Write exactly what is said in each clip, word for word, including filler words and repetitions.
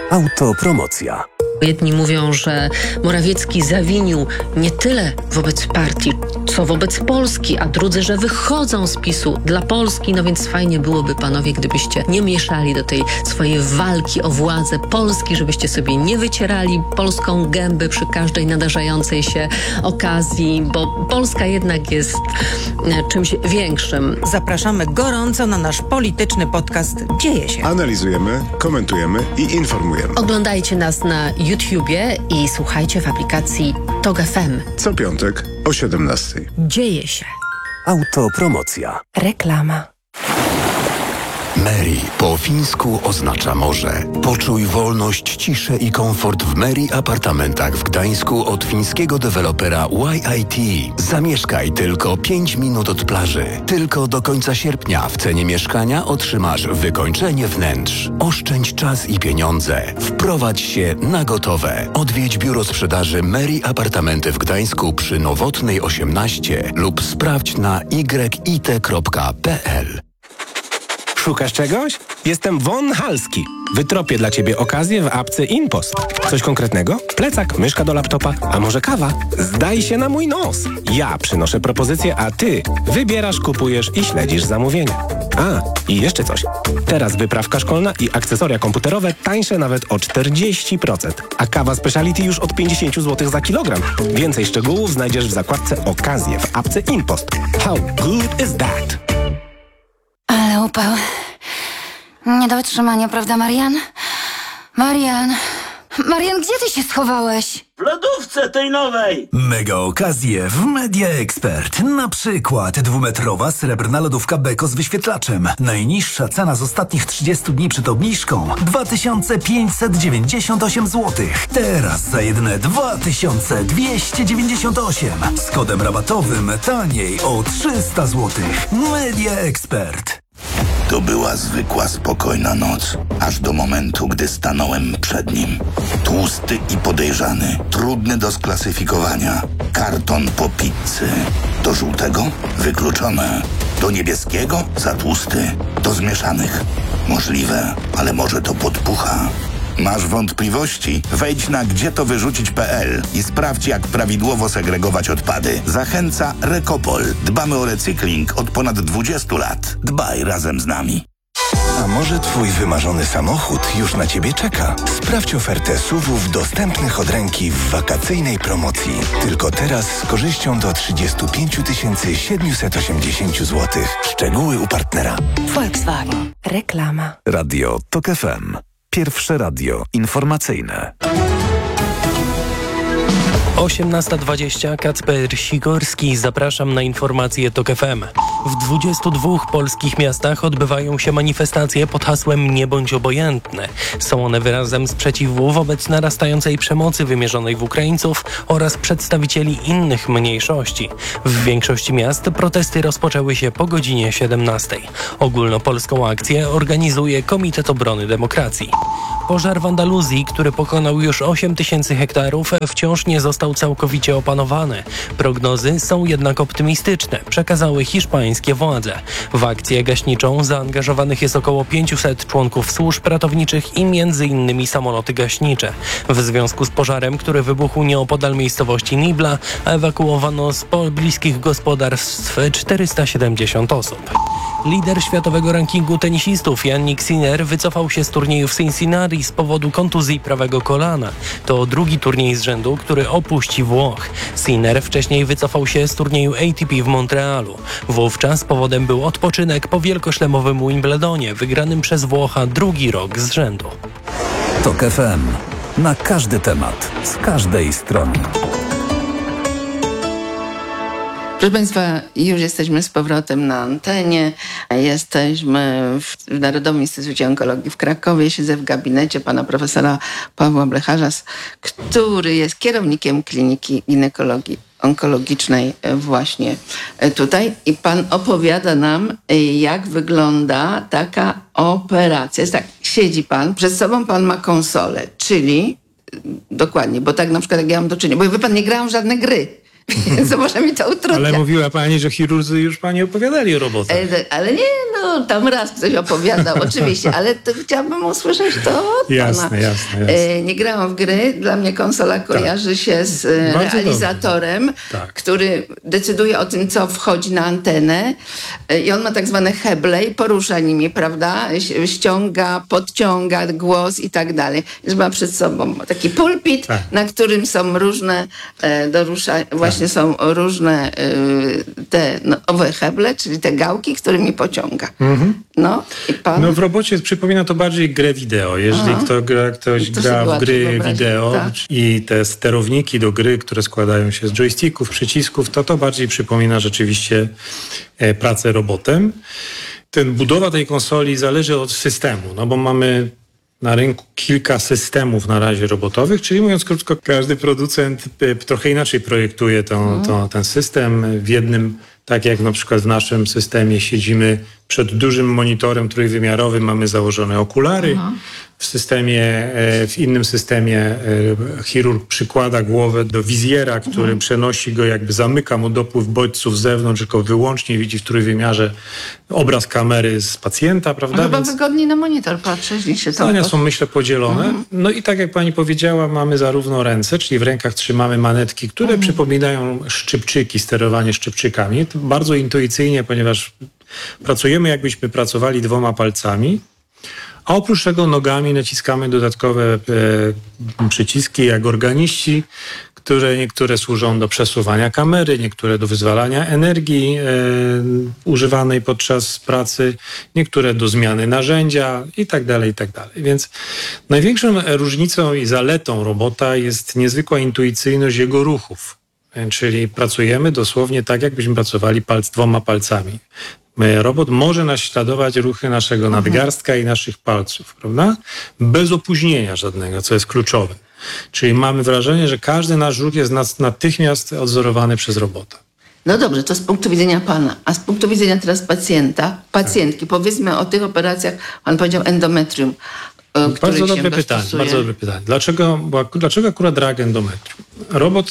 Autopromocja. Jedni mówią, że Morawiecki zawinił nie tyle wobec partii, co wobec Polski, a drudzy, że wychodzą z PiSu dla Polski. No więc fajnie byłoby, panowie, gdybyście nie mieszali do tej swojej walki o władzę Polski, żebyście sobie nie wycierali polską gęby przy każdej nadarzającej się okazji, bo Polska jednak jest czymś większym. Zapraszamy gorąco na nasz polityczny podcast Dzieje się. Analizujemy, komentujemy i informujemy. Oglądajcie nas na YouTubie i słuchajcie w aplikacji Tok F M. Co piątek o siedemnastej. Dzieje się. Autopromocja. Reklama. Meri po fińsku oznacza morze. Poczuj wolność, ciszę i komfort w Meri apartamentach w Gdańsku od fińskiego dewelopera Y I T. Zamieszkaj tylko pięć minut od plaży. Tylko do końca sierpnia w cenie mieszkania otrzymasz wykończenie wnętrz. Oszczędź czas i pieniądze. Wprowadź się na gotowe. Odwiedź biuro sprzedaży Meri Apartamenty w Gdańsku przy Nowotnej osiemnaście lub sprawdź na y i t kropka p l. Szukasz czegoś? Jestem Von Halski. Wytropię dla Ciebie okazję w apce InPost. Coś konkretnego? Plecak, myszka do laptopa, a może kawa? Zdaj się na mój nos. Ja przynoszę propozycję, a Ty wybierasz, kupujesz i śledzisz zamówienia. A, i jeszcze coś. Teraz wyprawka szkolna i akcesoria komputerowe tańsze nawet o czterdzieści procent. A kawa speciality już od pięćdziesiąt złotych za kilogram. Więcej szczegółów znajdziesz w zakładce Okazje w apce InPost. How good is that? Ale upał. Nie do wytrzymania, prawda, Marian? Marian! Marian, gdzie ty się schowałeś? W lodówce tej nowej! Mega okazje w Media Expert. Na przykład dwumetrowa srebrna lodówka Beko z wyświetlaczem. Najniższa cena z ostatnich trzydziestu dni przed obniżką dwa tysiące pięćset dziewięćdziesiąt osiem złotych. Teraz za jedyne dwa tysiące dwieście dziewięćdziesiąt osiem. Z kodem rabatowym taniej o trzysta złotych. Media Expert. To była zwykła, spokojna noc, aż do momentu, gdy stanąłem przed nim. Tłusty i podejrzany, trudny do sklasyfikowania. Karton po pizzy. Do żółtego? Wykluczone. Do niebieskiego? Za tłusty. Do zmieszanych? Możliwe, ale może to podpucha. Masz wątpliwości? Wejdź na gdzie to wyrzucić kropka p l i sprawdź, jak prawidłowo segregować odpady. Zachęca Recopol. Dbamy o recykling od ponad dwudziestu lat. Dbaj razem z nami. A może Twój wymarzony samochód już na Ciebie czeka? Sprawdź ofertę S U V-ów dostępnych od ręki w wakacyjnej promocji. Tylko teraz z korzyścią do trzydzieści pięć tysięcy siedemset osiemdziesiąt złotych. Szczegóły u partnera. Volkswagen. Reklama. Radio Tok F M. Pierwsze radio informacyjne. osiemnasta dwadzieścia, Kacper Sikorski, zapraszam na informacje Tok F M. W dwudziestu dwóch polskich miastach odbywają się manifestacje pod hasłem Nie bądź obojętny. Są one wyrazem sprzeciwu wobec narastającej przemocy wymierzonej w Ukraińców oraz przedstawicieli innych mniejszości. W większości miast protesty rozpoczęły się po godzinie siedemnastej. Ogólnopolską akcję organizuje Komitet Obrony Demokracji. Pożar w Andaluzji, który pokonał już osiem tysięcy hektarów, wciąż nie został całkowicie opanowany. Prognozy są jednak optymistyczne, przekazały hiszpańskie władze. W akcję gaśniczą zaangażowanych jest około pięciuset członków służb ratowniczych i między innymi samoloty gaśnicze. W związku z pożarem, który wybuchł nieopodal miejscowości Nibla, ewakuowano z pobliskich gospodarstw czterysta siedemdziesiąt osób. Lider światowego rankingu tenisistów Jannik Sinner wycofał się z turnieju w Cincinnati z powodu kontuzji prawego kolana. To drugi turniej z rzędu, który opuści Włoch. Sinner wcześniej wycofał się z turnieju A T P w Montrealu. Wówczas powodem był odpoczynek po wielkoszlemowym Wimbledonie, wygranym przez Włocha drugi rok z rzędu. Tok F M. Na każdy temat, z każdej strony. Proszę Państwa, już jesteśmy z powrotem na antenie. Jesteśmy w Narodowym Instytucie Onkologii w Krakowie. Siedzę w gabinecie pana profesora Pawła Blecharza, który jest kierownikiem Kliniki Ginekologii Onkologicznej właśnie tutaj. I pan opowiada nam, jak wygląda taka operacja. Jest tak, siedzi pan, przed sobą pan ma konsolę, czyli dokładnie, bo tak na przykład jak ja mam do czynienia, bo wie pan, nie grałam w żadne gry. Więc to może mi to utrudnia. Ale mówiła pani, że chirurdzy już pani opowiadali o robotach. E, ale nie, no tam raz ktoś opowiadał, oczywiście, ale to chciałabym usłyszeć to od jasne, pana. Jasne, jasne. E, nie grałam w gry, dla mnie konsola kojarzy tak. się z e, realizatorem, tak. który decyduje o tym, co wchodzi na antenę e, i on ma tak zwane heble i porusza nimi, prawda? Ściąga, podciąga głos i tak dalej. Już ma przed sobą taki pulpit, tak. na którym są różne e, do rusza, właśnie tak. są różne e, te no, owe heble, czyli te gałki, którymi pociąga. Mhm. No, i pan... no w robocie przypomina to bardziej grę wideo. Jeżeli kto gra, ktoś gra w gry wideo tak. i te sterowniki do gry, które składają się z joysticków, przycisków, to to bardziej przypomina rzeczywiście e, pracę robotem. Ten budowa tej konsoli zależy od systemu, no bo mamy na rynku kilka systemów na razie robotowych, czyli mówiąc krótko, każdy producent trochę inaczej projektuje to, to, ten system. W jednym, tak jak na przykład w naszym systemie siedzimy przed dużym monitorem trójwymiarowym, mamy założone okulary. Aha. W systemie, w innym systemie chirurg przykłada głowę do wizjera, który mhm. przenosi go, jakby zamyka mu dopływ bodźców z zewnątrz, tylko wyłącznie widzi w trójwymiarze obraz kamery z pacjenta, prawda? A chyba Więc wygodniej na monitor patrzeć niż się zdania są, myślę, podzielone. Mhm. No i tak jak pani powiedziała, mamy zarówno ręce, czyli w rękach trzymamy manetki, które mhm. przypominają szczypczyki, sterowanie szczypczykami. To bardzo intuicyjnie, ponieważ pracujemy, jakbyśmy pracowali dwoma palcami, a oprócz tego nogami naciskamy dodatkowe e, przyciski jak organiści, które niektóre służą do przesuwania kamery, niektóre do wyzwalania energii e, używanej podczas pracy, niektóre do zmiany narzędzia i tak dalej, i tak dalej. Więc największą różnicą i zaletą robota jest niezwykła intuicyjność jego ruchów. Czyli pracujemy dosłownie tak, jakbyśmy pracowali palc, dwoma palcami. Robot może naśladować ruchy naszego nadgarstka i naszych palców, prawda? Bez opóźnienia żadnego, co jest kluczowe. Czyli mamy wrażenie, że każdy nasz ruch jest natychmiast odzorowany przez robota. No dobrze, to z punktu widzenia pana. A z punktu widzenia teraz pacjenta, pacjentki, tak. powiedzmy o tych operacjach, pan powiedział endometrium. Bardzo dobre pytanie, bardzo dobre pytanie. Dlaczego, bo, dlaczego akurat rak endometrium? Robot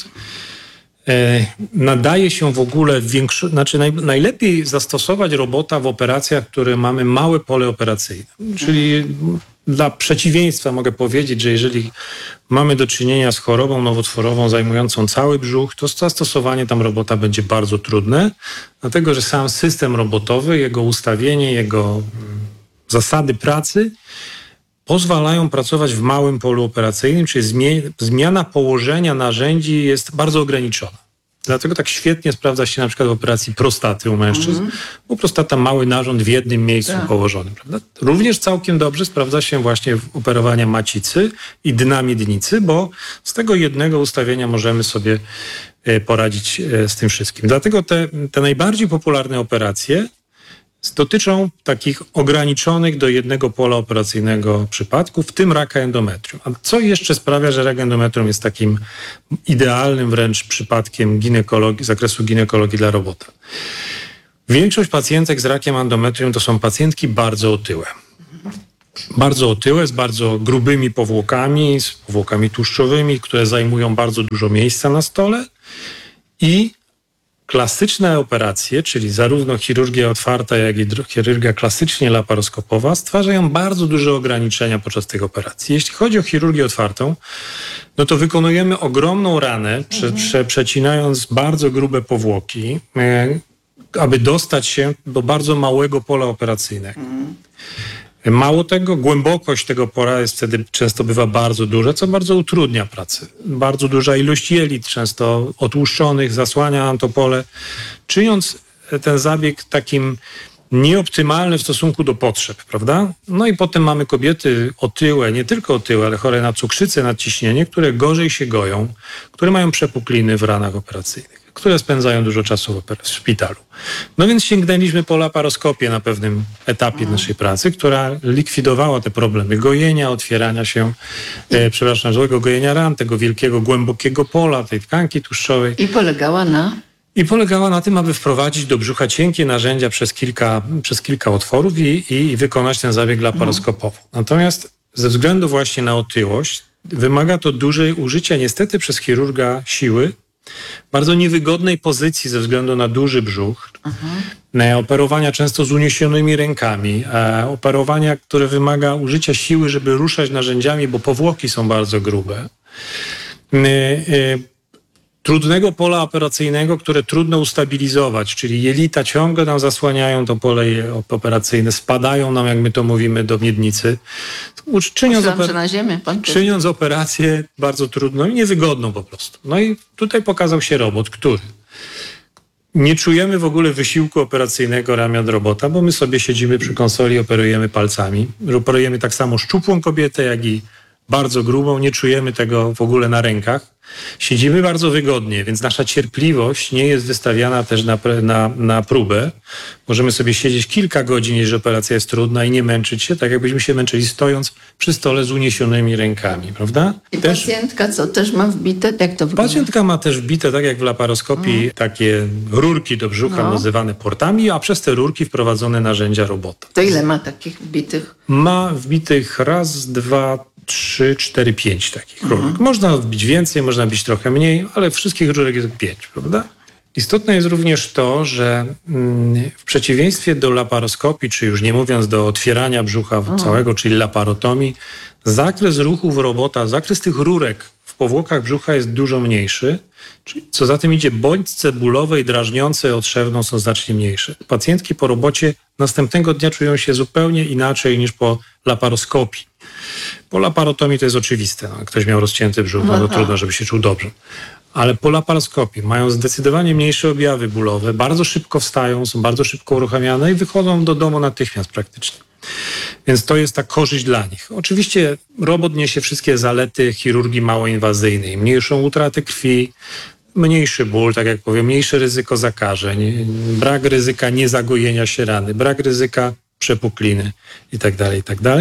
nadaje się w ogóle, większo- znaczy naj, najlepiej zastosować robota w operacjach, które mamy małe pole operacyjne. Czyli dla przeciwieństwa mogę powiedzieć, że jeżeli mamy do czynienia z chorobą nowotworową zajmującą cały brzuch, to zastosowanie tam robota będzie bardzo trudne, dlatego że sam system robotowy, jego ustawienie, jego zasady pracy pozwalają pracować w małym polu operacyjnym, czyli zmie- zmiana położenia narzędzi jest bardzo ograniczona. Dlatego tak świetnie sprawdza się na przykład w operacji prostaty u mężczyzn, mm-hmm. bo prostata mały narząd w jednym miejscu tak. położony. Prawda? Również całkiem dobrze sprawdza się właśnie w operowania macicy i dna miednicy, bo z tego jednego ustawienia możemy sobie poradzić z tym wszystkim. Dlatego te, te najbardziej popularne operacje dotyczą takich ograniczonych do jednego pola operacyjnego przypadków, w tym raka endometrium. A co jeszcze sprawia, że rak endometrium jest takim idealnym wręcz przypadkiem ginekologii, zakresu ginekologii dla robota? Większość pacjentek z rakiem endometrium to są pacjentki bardzo otyłe. Bardzo otyłe, z bardzo grubymi powłokami, z powłokami tłuszczowymi, które zajmują bardzo dużo miejsca na stole i klasyczne operacje, czyli zarówno chirurgia otwarta, jak i chirurgia klasycznie laparoskopowa, stwarzają bardzo duże ograniczenia podczas tych operacji. Jeśli chodzi o chirurgię otwartą, no to wykonujemy ogromną ranę, prze, prze, przecinając bardzo grube powłoki, e, aby dostać się do bardzo małego pola operacyjnego. Mało tego, głębokość tego pola jest wtedy często bywa bardzo duża, co bardzo utrudnia pracę. Bardzo duża ilość jelit, często otłuszczonych, zasłania nam to pole, czyniąc ten zabieg takim nieoptymalnym w stosunku do potrzeb, prawda? No i potem mamy kobiety otyłe, nie tylko otyłe, ale chore na cukrzycę, nadciśnienie, które gorzej się goją, które mają przepukliny w ranach operacyjnych, które spędzają dużo czasu w szpitalu. No więc sięgnęliśmy po laparoskopię na pewnym etapie mm. naszej pracy, która likwidowała te problemy gojenia, otwierania się, e, przepraszam, złego gojenia ran, tego wielkiego, głębokiego pola, tej tkanki tłuszczowej. I polegała na? I polegała na tym, aby wprowadzić do brzucha cienkie narzędzia przez kilka, przez kilka otworów i, i wykonać ten zabieg laparoskopowo. Mm. Natomiast ze względu właśnie na otyłość wymaga to dużej użycia niestety przez chirurga siły, bardzo niewygodnej pozycji ze względu na duży brzuch, mhm. operowania często z uniesionymi rękami, e, operowania, które wymaga użycia siły, żeby ruszać narzędziami, bo powłoki są bardzo grube. E, e, trudnego pola operacyjnego, które trudno ustabilizować, czyli jelita ciągle nam zasłaniają to pole operacyjne, spadają nam, jak my to mówimy, do miednicy. Czyniąc, oper- na ziemię, pan czyniąc operację bardzo trudną i niewygodną po prostu. No i tutaj pokazał się robot, który nie czujemy w ogóle wysiłku operacyjnego ramion robota, bo my sobie siedzimy przy konsoli, operujemy palcami. Operujemy tak samo szczupłą kobietę, jak i bardzo grubą, nie czujemy tego w ogóle na rękach. Siedzimy bardzo wygodnie, więc nasza cierpliwość nie jest wystawiana też na, na, na próbę. Możemy sobie siedzieć kilka godzin, jeżeli operacja jest trudna i nie męczyć się, tak jakbyśmy się męczyli stojąc przy stole z uniesionymi rękami, prawda? I też, pacjentka co, też ma wbite? Jak to wygląda? Pacjentka ma też wbite, tak jak w laparoskopii, mm. takie rurki do brzucha no. nazywane portami, a przez te rurki wprowadzone narzędzia robota. To ile ma takich wbitych? Ma wbitych raz, dwa, trzy, cztery, pięć takich rurek. Mhm. Można wbić więcej, można wbić trochę mniej, ale wszystkich rurek jest pięć, prawda? Istotne jest również to, że w przeciwieństwie do laparoskopii, czy już nie mówiąc do otwierania brzucha mhm. całego, czyli laparotomii, zakres ruchów robota, zakres tych rurek w powłokach brzucha jest dużo mniejszy. Co za tym idzie, bodźce bólowe i drażniące otrzewną są znacznie mniejsze. Pacjentki po robocie następnego dnia czują się zupełnie inaczej niż po laparoskopii. Po laparotomii to jest oczywiste. No, ktoś miał rozcięty brzuch, no to trudno, żeby się czuł dobrze. Ale po laparoskopii mają zdecydowanie mniejsze objawy bólowe, bardzo szybko wstają, są bardzo szybko uruchamiane i wychodzą do domu natychmiast praktycznie. Więc to jest ta korzyść dla nich. Oczywiście robot niesie wszystkie zalety chirurgii małoinwazyjnej. Mniejszą utratę krwi, mniejszy ból, tak jak powiem, mniejsze ryzyko zakażeń, brak ryzyka niezagojenia się rany, brak ryzyka przepukliny itd., itd.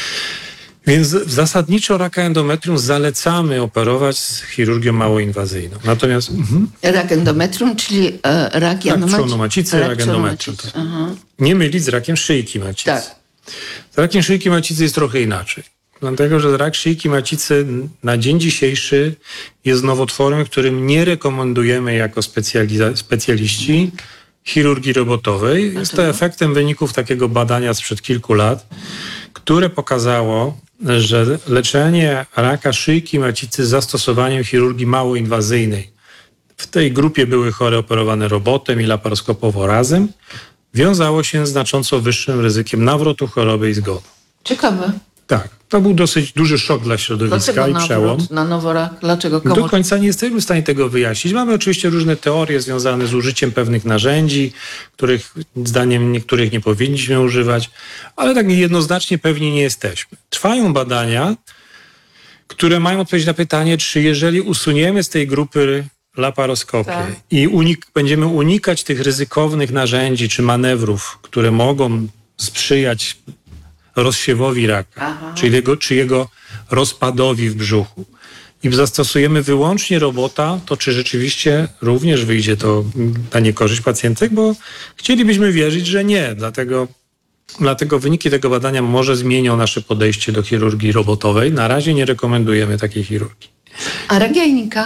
Więc zasadniczo raka endometrium zalecamy operować z chirurgią małoinwazyjną. Natomiast... Mhm. Rak endometrium, czyli e, rak trzonu macicy, rak, rak endometrium. Tak. Nie mylić z rakiem szyjki macicy. Tak. Z rakiem szyjki macicy jest trochę inaczej. Dlatego, że rak szyjki macicy na dzień dzisiejszy jest nowotworem, którym nie rekomendujemy jako specjaliza- specjaliści chirurgii robotowej. Jest to efektem wyników takiego badania sprzed kilku lat, które pokazało, że leczenie raka szyjki macicy z zastosowaniem chirurgii małoinwazyjnej, w tej grupie były chore operowane robotem i laparoskopowo razem, wiązało się z znacząco wyższym ryzykiem nawrotu choroby i zgonu. Ciekawe. Tak, to był dosyć duży szok dla środowiska. Dlaczego i przełom. Na noworak? Dlaczego komu... Do końca nie jesteśmy w stanie tego wyjaśnić. Mamy oczywiście różne teorie związane z użyciem pewnych narzędzi, których zdaniem niektórych nie powinniśmy używać, ale tak jednoznacznie pewni nie jesteśmy. Trwają badania, które mają odpowiedzieć na pytanie, czy jeżeli usuniemy z tej grupy laparoskopię tak. i unik- będziemy unikać tych ryzykownych narzędzi czy manewrów, które mogą sprzyjać rozsiewowi raka, czy jego, czy jego rozpadowi w brzuchu i zastosujemy wyłącznie robota, to czy rzeczywiście również wyjdzie to na niekorzyść pacjentek, bo chcielibyśmy wierzyć, że nie. Dlatego, dlatego wyniki tego badania może zmienią nasze podejście do chirurgii robotowej. Na razie nie rekomendujemy takiej chirurgii. A rak jajnika?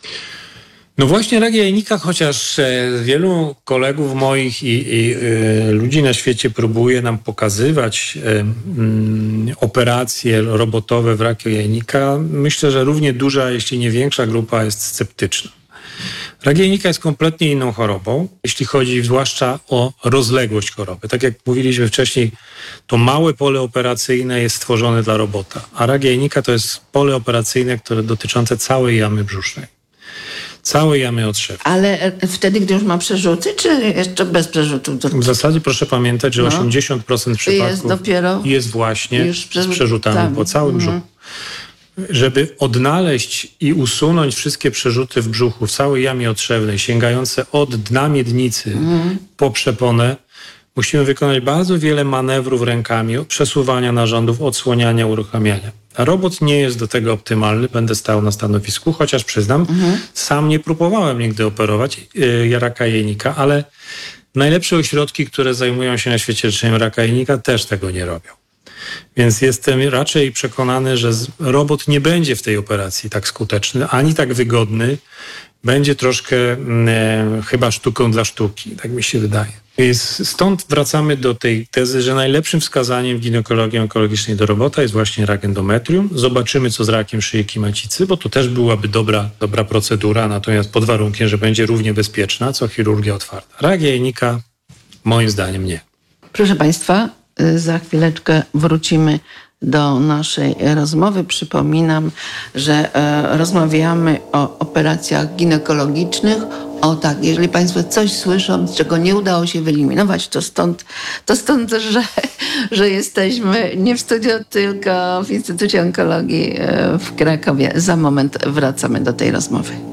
No właśnie rak jajnika, chociaż e, wielu kolegów moich i, i e, ludzi na świecie próbuje nam pokazywać e, m, operacje robotowe w raku jajnika, myślę, że równie duża, jeśli nie większa grupa jest sceptyczna. Rak jajnika jest kompletnie inną chorobą, jeśli chodzi zwłaszcza o rozległość choroby. Tak jak mówiliśmy wcześniej, to małe pole operacyjne jest stworzone dla robota, a rak jajnika to jest pole operacyjne, które dotyczące całej jamy brzusznej. Całej jamy otrzewnej. Ale wtedy, gdy już ma przerzuty, czy jeszcze bez przerzutów? W zasadzie proszę pamiętać, że no. osiemdziesiąt procent przypadków jest, dopiero jest właśnie z przerzutami po całym mhm. brzuchu. Żeby odnaleźć i usunąć wszystkie przerzuty w brzuchu, w całej jamie otrzewnej, sięgające od dna miednicy mhm. po przeponę, musimy wykonać bardzo wiele manewrów rękami, przesuwania narządów, odsłaniania, uruchamiania. A robot nie jest do tego optymalny, będę stał na stanowisku, chociaż przyznam, mhm. sam nie próbowałem nigdy operować yy, raka jajnika, ale najlepsze ośrodki, które zajmują się na świecie leczeniem raka jajnika, też tego nie robią. Więc jestem raczej przekonany, że robot nie będzie w tej operacji tak skuteczny, ani tak wygodny. Będzie troszkę e, chyba sztuką dla sztuki, tak mi się wydaje. Więc stąd wracamy do tej tezy, że najlepszym wskazaniem w ginekologii onkologicznej do robota jest właśnie rak endometrium. Zobaczymy, co z rakiem szyjki macicy, bo to też byłaby dobra, dobra procedura, natomiast pod warunkiem, że będzie równie bezpieczna, co chirurgia otwarta. Rak jajnika, moim zdaniem, nie. Proszę Państwa, za chwileczkę wrócimy do naszej rozmowy. Przypominam, że e, rozmawiamy o operacjach ginekologicznych. O tak, jeżeli Państwo coś słyszą, czego nie udało się wyeliminować, to stąd, to stąd że, że jesteśmy nie w studiu, tylko w Instytucie Onkologii w Krakowie. Za moment wracamy do tej rozmowy.